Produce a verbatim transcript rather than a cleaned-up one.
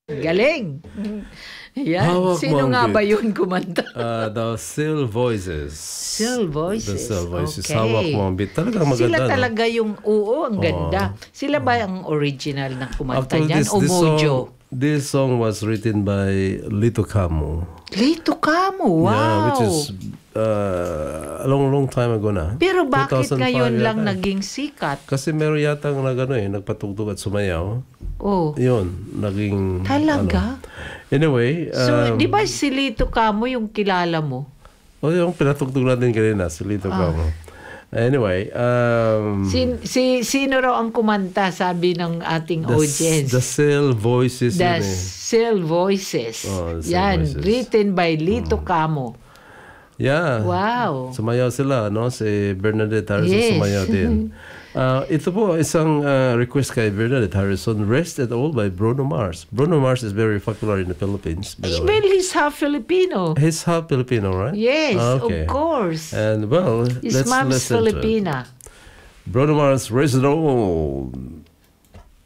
Galing. Yan. Hawak Sino mo ang nga ba git. yun kumanta? Uh, the Still Voices. Still Voices. The Still Voices. Okay. Hawak mo ang beat. Talagang maganda. Sila no? talaga yung, oo, ang ganda. Sila ba ang original na kumanta Actually, niyan? this, O this Mojo? song, this song was written by Lito Camo. Lito Camo, wow. Yeah, which is uh, a long, long time ago na. Pero bakit two thousand five ngayon lang yata. naging sikat? Kasi meron yata ang nagano eh, nagpatugtog at sumayaw. Oh. Yun, naging... Talaga? Ano. Anyway... So, um, di ba si Lito Camo yung kilala mo? O yung pinatugtog natin kanina, si Lito Ah. Camo. Anyway, um... Si, si, sino raw ang kumanta, sabi ng ating the, audience? The Still Voices. The yun eh. Still Voices. Oh, The Still Yan, Voices. written by Lito Camo. Yeah. Wow. Sumayaw sila, no? Si Bernadette Harrison Yes. sumayaw din. Uh, ito po, isang uh, request kay Bernadette Harrison, Rest at All by Bruno Mars. Bruno Mars is very popular in the Philippines, by the way. Well, he's half Filipino. He's half Filipino, right? Yes, Okay. of course. And well, His let's mom's listen to it. Filipina. Bruno Mars, Rest at All.